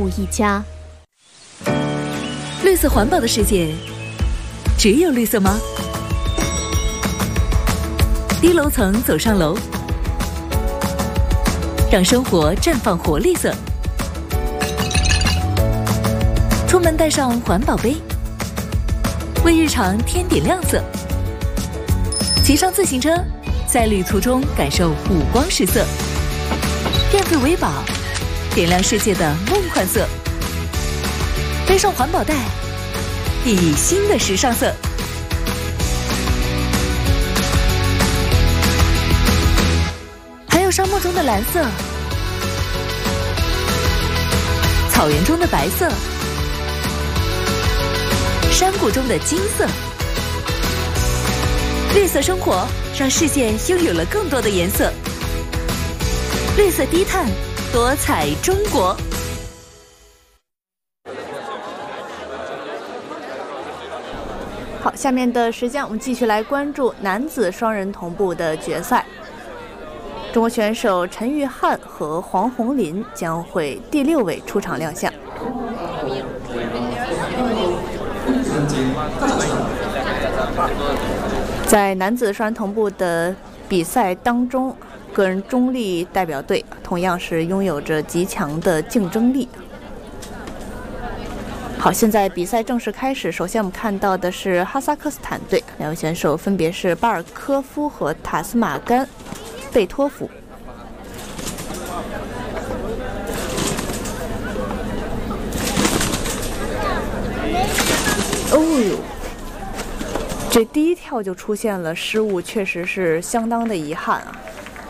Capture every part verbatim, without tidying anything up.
物一家。 绿色环保的世界，只有绿色吗？低楼层走上楼，让生活绽放活力色。出门带上环保杯，为日常添点亮色。骑上自行车，在旅途中感受五光十色。电费维保，点亮世界的梦幻色。背上环保袋，熠熠新的时尚色。还有沙漠中的蓝色，草原中的白色，山谷中的金色。绿色生活让世界拥有了更多的颜色。绿色低碳，多彩中国。 好，下面的时间我们继续来关注男子双人同步的决赛。中国选手陈玉翰和黄宏林将会第六位出场亮相。在男子双人同步的比赛当中，个人中立代表队同样是拥有着极强的竞争力。好，现在比赛正式开始。首先我们看到的是哈萨克斯坦队，两位选手分别是巴尔科夫和塔斯马甘贝托夫。哦呦，这第一跳就出现了失误，确实是相当的遗憾啊。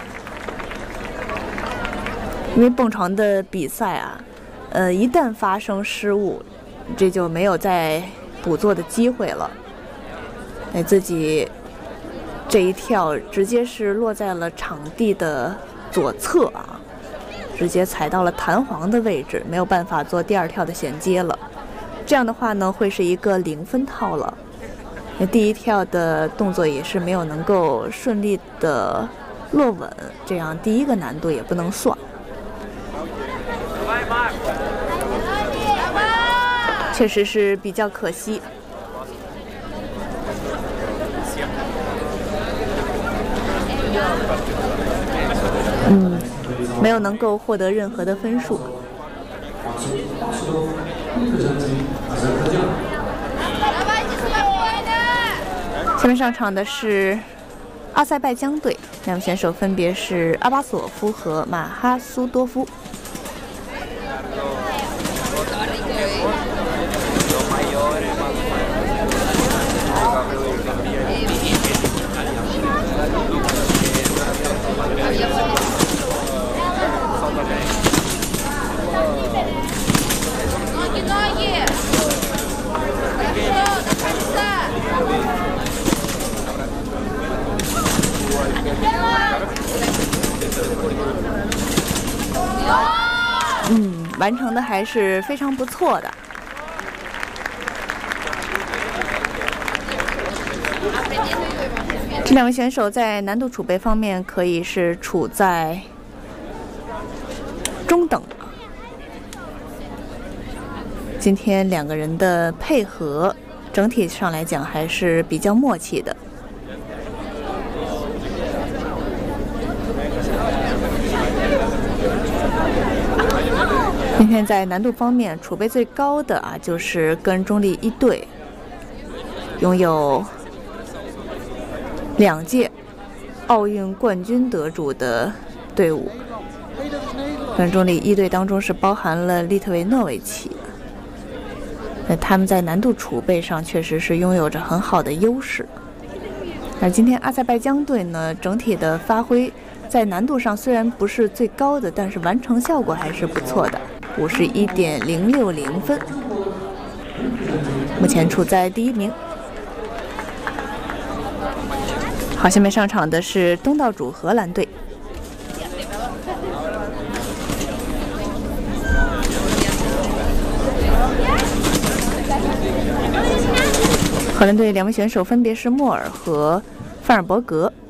因为蹦床的比赛啊，呃，一旦发生失误，这就没有再补做的机会了。哎，自己这一跳直接是落在了场地的左侧啊，直接踩到了弹簧的位置，没有办法做第二跳的衔接了。这样的话呢，会是一个零分套了。那第一跳的动作也是没有能够顺利的落稳，这样第一个难度也不能算。确实是比较可惜。嗯，没有能够获得任何的分数。下面上场的是阿塞拜疆队，两位选手分别是阿巴索夫和马哈苏多夫。嗯，完成的还是非常不错的。这两位选手在难度储备方面可以是处在中等。今天两个人的配合整体上来讲还是比较默契的。今天在难度方面储备最高的啊，就是个人中立一队，拥有两届奥运冠军得主的队伍。个人中立一队当中是包含了利特维诺维奇，那他们在难度储备上确实是拥有着很好的优势。而今天阿塞拜疆队呢，整体的发挥在难度上虽然不是最高的，但是完成效果还是不错的，五十一点零六零分，目前处在第一名。好，下面上场的是东道主荷兰队。荷兰队两位选手分别是莫尔和范尔伯格。